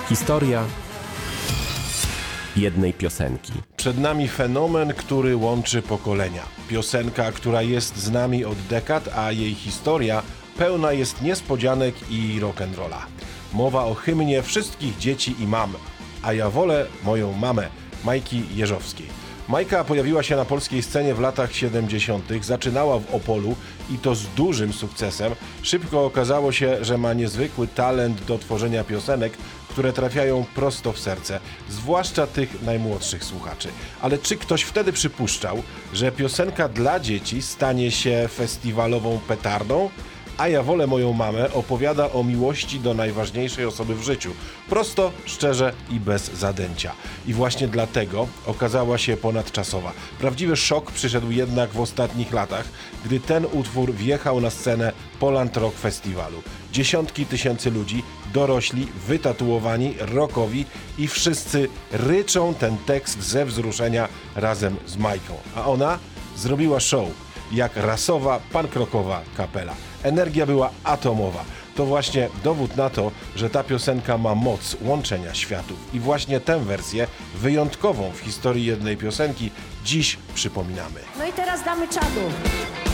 Historia jednej piosenki. Przed nami fenomen, który łączy pokolenia. Piosenka, która jest z nami od dekad, a jej historia pełna jest niespodzianek i rock'n'rolla. Mowa o hymnie wszystkich dzieci i mam, a ja wolę moją mamę, Majki Jeżowskiej. Majka pojawiła się na polskiej scenie w latach 70., zaczynała w Opolu i to z dużym sukcesem. Szybko okazało się, że ma niezwykły talent do tworzenia piosenek, które trafiają prosto w serce, zwłaszcza tych najmłodszych słuchaczy. Ale czy ktoś wtedy przypuszczał, że piosenka dla dzieci stanie się festiwalową petardą? A ja wolę moją mamę opowiada o miłości do najważniejszej osoby w życiu. Prosto, szczerze i bez zadęcia. I właśnie dlatego okazała się ponadczasowa. Prawdziwy szok przyszedł jednak w ostatnich latach, gdy ten utwór wjechał na scenę Poland Rock Festiwalu. Dziesiątki tysięcy ludzi, dorośli, wytatuowani, rockowi i wszyscy ryczą ten tekst ze wzruszenia razem z Majką. A ona zrobiła show jak rasowa, punk-rockowa kapela. Energia była atomowa. To właśnie dowód na to, że ta piosenka ma moc łączenia światów. I właśnie tę wersję, wyjątkową w historii jednej piosenki, dziś przypominamy. No i teraz damy czadu.